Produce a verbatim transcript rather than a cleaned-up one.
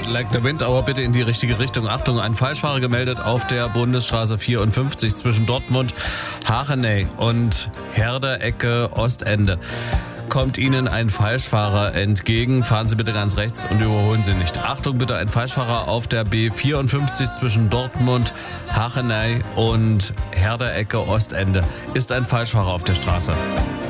Like the Wind, aber bitte in die richtige Richtung. Achtung, ein Falschfahrer gemeldet auf der Bundesstraße vierundfünfzig zwischen Dortmund, Hachenay und Herder, Ecke, Ostende. Kommt Ihnen ein Falschfahrer entgegen, fahren Sie bitte ganz rechts und überholen Sie nicht. Achtung bitte, ein Falschfahrer auf der B vierundfünfzig zwischen Dortmund, Hachenay und Herder, Ecke, Ostende. Ist ein Falschfahrer auf der Straße.